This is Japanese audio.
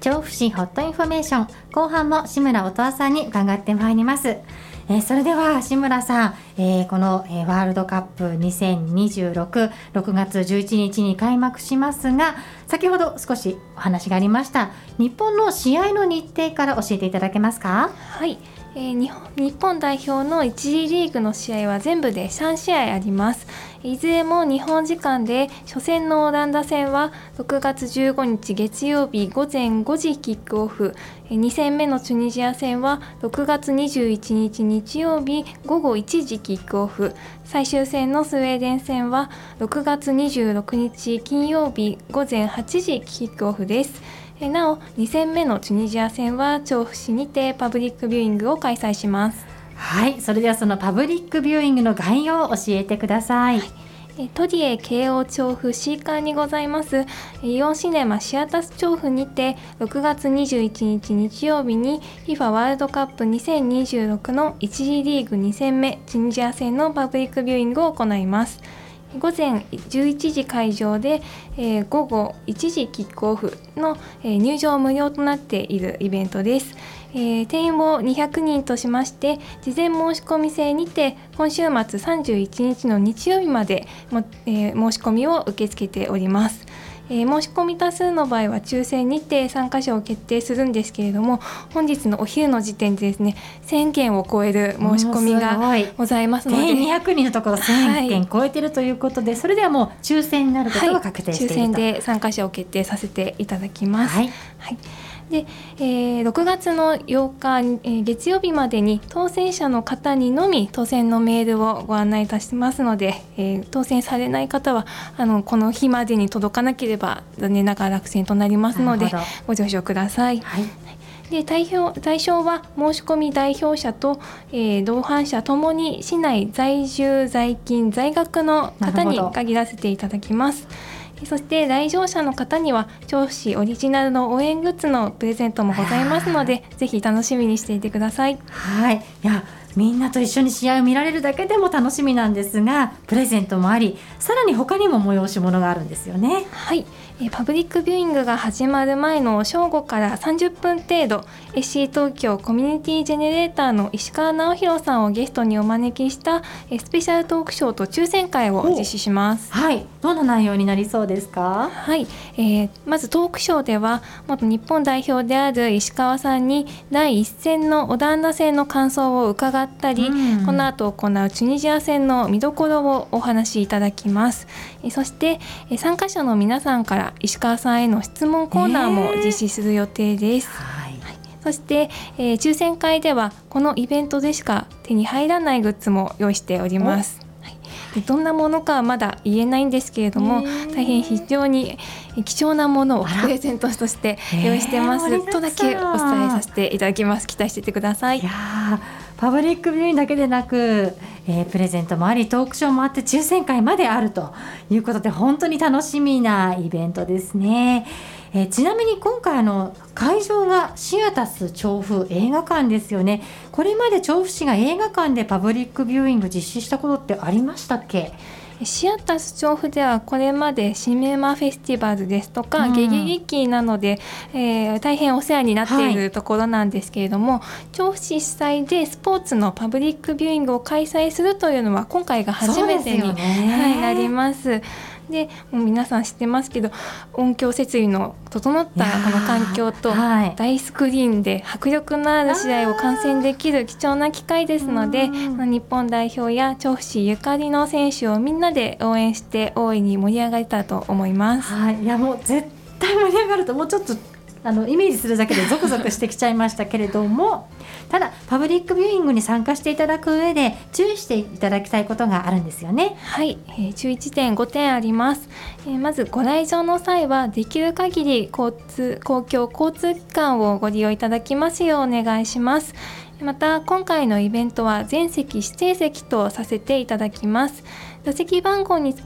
調布市ホットインフォメーション、後半も志村音羽さんに伺ってまいります。それでは志村さん、この、ワールドカップ2026、6月11日に開幕しますが、先ほど少しお話がありました日本の試合の日程から教えていただけますか？ はい、日本代表の1次リーグの試合は全部で3試合あります。いずれも日本時間で、初戦のオランダ戦は6月15日月曜日午前5時キックオフ、2戦目のチュニジア戦は6月21日日曜日午後1時キックオフ、最終戦のスウェーデン戦は6月26日金曜日午前8時キックオフです。なお2戦目のチュニジア戦は調布市にてパブリックビューイングを開催します。 はい、それではそのパブリックビューイングの概要を教えてください。 トリエ京王調布 C 館にございますイオンシネマシアタス調布にて、6月21日日曜日に FIFA ワールドカップ2026の1次リーグ2戦目チュニジア戦のパブリックビューイングを行います。午前11時会場で、午後1時キックオフの、入場無料となっているイベントです。定員を200人としまして、事前申し込み制にて今週末31日の日曜日まで申し込みを受け付けております。申し込み多数の場合は抽選にて参加者を決定するんですけれども、本日のお昼の時点でですね、1000件を超える申し込みがございますので、 定員200人のところ1000件超えているということで、それではもう抽選になることが確定していると、 抽選で参加者を決定させていただきます。で6月の8日、月曜日までに当選者の方にのみ当選のメールをご案内いたしますので、当選されない方はこの日までに届かなければ残念ながら落選となりますのでご了承ください。で対象は申し込み代表者と、同伴者ともに市内在住在勤在学の方に限らせていただきます。そして来場者の方には調布市オリジナルの応援グッズのプレゼントもございますので、ぜひ楽しみにしていてください。 はい、いやみんなと一緒に試合を見られるだけでも楽しみなんですが、プレゼントもあり、さらに他にも催し物があるんですよね。 はい、パブリックビューイングが始まる前の正午から30分程度、SC 東京コミュニティジェネレーターの石川直弘さんをゲストにお招きしたスペシャルトークショーと抽選会を実施します。 はい、どんな内容になりそうですか？ はい、まずトークショーでは元日本代表である石川さんに第1戦のオランダ戦の感想を伺ったり、この後行うチュニジア戦の見どころをお話しいただきます。そして参加者の皆さんから石川さんへの質問コーナーも実施する予定です。そして、抽選会ではこのイベントでしか手に入らないグッズも用意しております。どんなものかはまだ言えないんですけれども、大変非常に貴重なものをプレゼントとして用意してますとだけお伝えさせていただきます。期待していてください。 いやパブリックビューイングだけでなく、プレゼントもあり、トークショーもあって、抽選会まであるということで、本当に楽しみなイベントですね。ちなみに今回会場がシアタス調布映画館ですよね。これまで調布市が映画館でパブリックビューイング実施したことってありましたっけ？ シアタス調布ではこれまでシネマフェスティバルですとか、ゲゲ劇なので、大変お世話になっているところなんですけれども、調布市主催でスポーツのパブリックビューイングを開催するというのは今回が初めてに、なります。でもう皆さん知ってますけど、音響設備の整ったこの環境と大スクリーンで迫力のある試合を観戦できる貴重な機会ですので、日本代表や調布市ゆかりの選手をみんなで応援して大いに盛り上がれたと思います。 いやもう絶対盛り上がると、もうちょっとイメージするだけでゾクゾクしてきちゃいましたけれども、ただパブリックビューイングに参加していただく上で注意していただきたいことがあるんですよね。 はい、注意点5点あります。まずご来場の際はできる限り公共交通機関をご利用いただきますようお願いします。また今回のイベントは全席指定席とさせていただきます。座席番号につ